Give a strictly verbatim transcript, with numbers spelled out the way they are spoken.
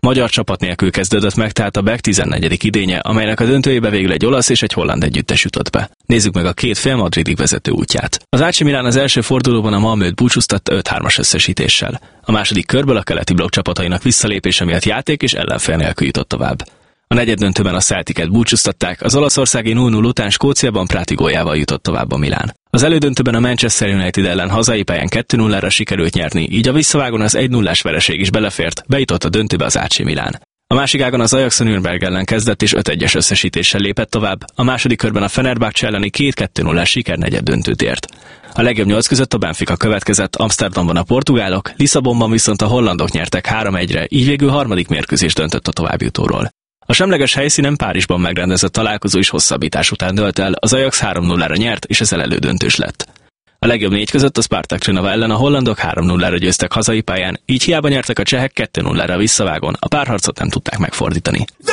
Magyar csapat nélkül kezdődött meg tehát a bé e ká tizennegyedik idénye, amelynek a döntőjébe végül egy olasz és egy holland együttes jutott be. Nézzük meg a két fél Madridig vezető útját. Az á cé Milán az első fordulóban a Malmöt búcsúztatta öt-hármas összesítéssel. A második körből a keleti blokk csapatainak visszalépése miatt játék és ellenfél nélkül jutott tovább. A negyeddöntőben a Celticet búcsúztatták, az olaszországi nulla nulla után Skóciában Prati góljával jutott tovább a Milán. Az elődöntőben a Manchester United ellen hazai pályán kettő nullára sikerült nyerni, így a visszavágón az egy nullás vereség is belefért, bejutott a döntőbe az á cé Milán. A másik ágon az Ajax a Nürnberg ellen kezdett és öt egyes összesítéssel lépett tovább, a második körben a Fenerbahce elleni két kettő nullás siker negyeddöntőt ért. A legjobb nyolc között a Benfica következett, Amsterdamban a portugálok, Lisszabonban viszont a hollandok nyertek három egyre, így végül harmadik mérkőzés döntött a továbbjutóról. A semleges helyszínen Párizsban megrendezett találkozó is hosszabbítás után dőlt el, az Ajax három nullára nyert és ezzel elődöntős lett. A legjobb négy között a Spartak Trnava ellen a hollandok három nullára győztek hazai pályán, így hiába nyertek a csehek kettő nullára visszavágón, a párharcot nem tudták megfordítani.